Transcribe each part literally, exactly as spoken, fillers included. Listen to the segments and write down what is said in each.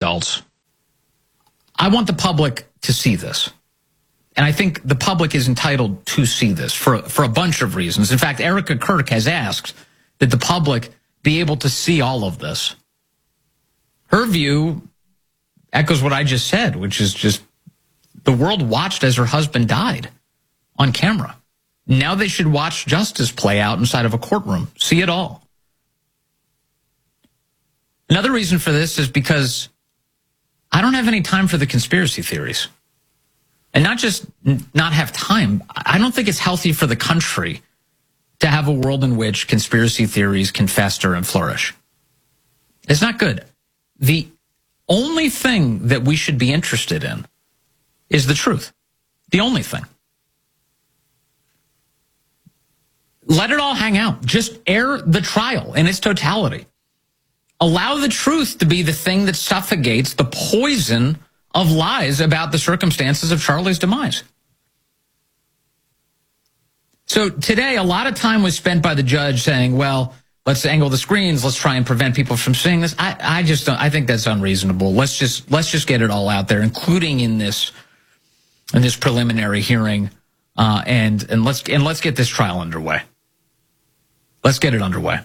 adults. I want the public to see this. And I think the public is entitled to see this for, for a bunch of reasons. In fact, Erica Kirk has asked that the public be able to see all of this. Her view echoes what I just said, which is just the world watched as her husband died on camera. Now they should watch justice play out inside of a courtroom. See it all. Another reason for this is because I don't have any time for the conspiracy theories. And not just not have time, I don't think it's healthy for the country to have a world in which conspiracy theories can fester and flourish. It's not good. The only thing that we should be interested in is the truth. The only thing. Let it all hang out. Just air the trial in its totality. Allow the truth to be the thing that suffocates the poison of lies about the circumstances of Charlie's demise. So today, a lot of time was spent by the judge saying, well, let's angle the screens. Let's try and prevent people from seeing this. I, I just don't, I think that's unreasonable. Let's just, let's just get it all out there, including in this, in this preliminary hearing. Uh, and, and let's, and let's get this trial underway. Let's get it underway.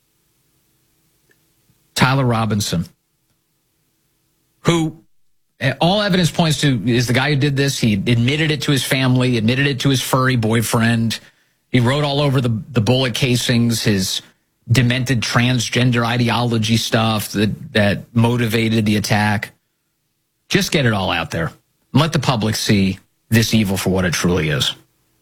Tyler Robinson, who all evidence points to is the guy who did this. He admitted it to his family, admitted it to his furry boyfriend. He wrote all over the, the bullet casings, his demented transgender ideology stuff that, that motivated the attack. Just get it all out there and let the public see this evil for what it truly is.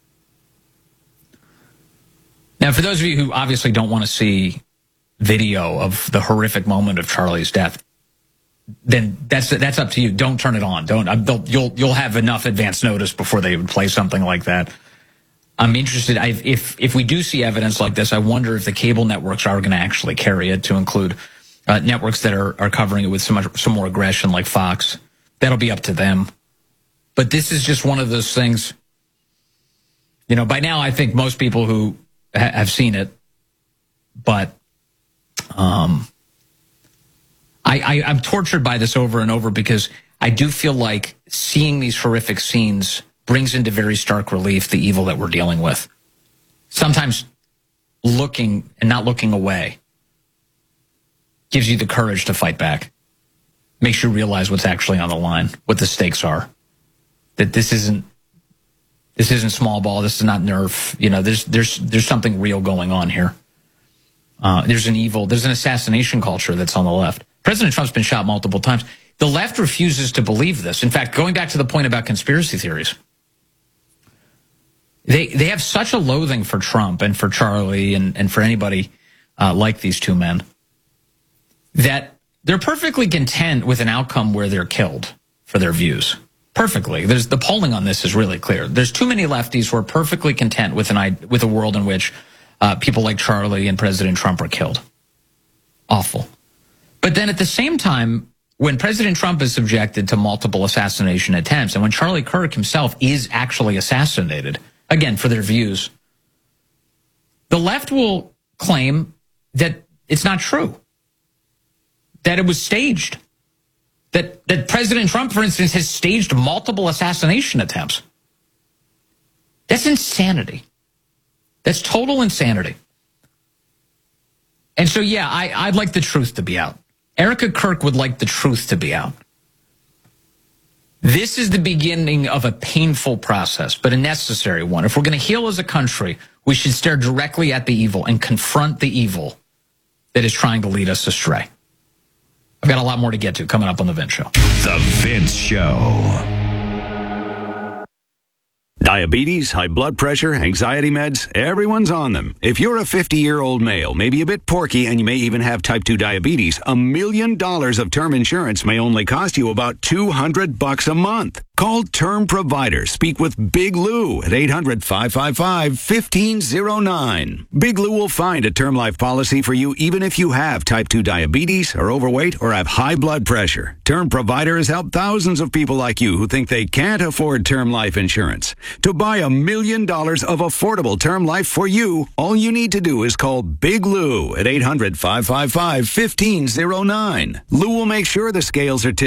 Now, for those of you who obviously don't want to see video of the horrific moment of Charlie's death, then that's that's up to you. Don't turn it on. Don't. You'll you'll have enough advance notice before they would play something like that. I'm interested. I, if if we do see evidence like this, I wonder if the cable networks are going to actually carry it to include uh, networks that are are covering it with so much some more aggression, like Fox. That'll be up to them. But this is just one of those things. You know, by now I think most people who ha- have seen it, but um. I, I, I'm tortured by this over and over because I do feel like seeing these horrific scenes brings into very stark relief the evil that we're dealing with. Sometimes looking and not looking away gives you the courage to fight back. Makes you realize what's actually on the line, what the stakes are. That this isn't this isn't small ball. This is not Nerf. You know, there's there's there's something real going on here. Uh, there's an evil. There's an assassination culture that's on the left. President Trump's been shot multiple times. The left refuses to believe this. In fact, going back to the point about conspiracy theories, they they have such a loathing for Trump and for Charlie and, and for anybody uh, like these two men that they're perfectly content with an outcome where they're killed for their views. Perfectly. There's the polling on this is really clear. There's too many lefties who are perfectly content with an with a world in which uh, people like Charlie and President Trump are killed. Awful. But then at the same time, when President Trump is subjected to multiple assassination attempts, and when Charlie Kirk himself is actually assassinated, again, for their views, the left will claim that it's not true, that it was staged, that, that President Trump, for instance, has staged multiple assassination attempts. That's insanity. That's total insanity. And so, yeah, I, I'd like the truth to be out. Erica Kirk would like the truth to be out. This is the beginning of a painful process, but a necessary one. If we're going to heal as a country, we should stare directly at the evil and confront the evil that is trying to lead us astray. I've got a lot more to get to coming up on The Vince Show. The Vince Show. Diabetes, high blood pressure, anxiety meds, everyone's on them. If you're a fifty-year-old male, maybe a bit porky, and you may even have type two diabetes, a million dollars of term insurance may only cost you about two hundred bucks a month. Call Term Provider. Speak with Big Lou at eight hundred, five five five, one five zero nine. Big Lou will find a term life policy for you even if you have type two diabetes, are overweight, or have high blood pressure. Term Provider has helped thousands of people like you who think they can't afford term life insurance. To buy a million dollars of affordable term life for you, all you need to do is call Big Lou at eight hundred, five five five, one five zero nine. Lou will make sure the scales are tipped